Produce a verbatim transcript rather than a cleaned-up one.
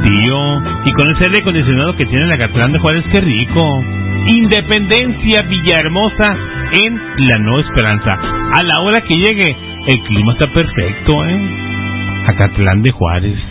Tío, y con ese aire acondicionado que tiene la Acatlán de Juárez, qué rico. Independencia, Villahermosa, en la Nueva Esperanza. A la hora que llegue, el clima está perfecto, ¿eh? Acatlán de Juárez.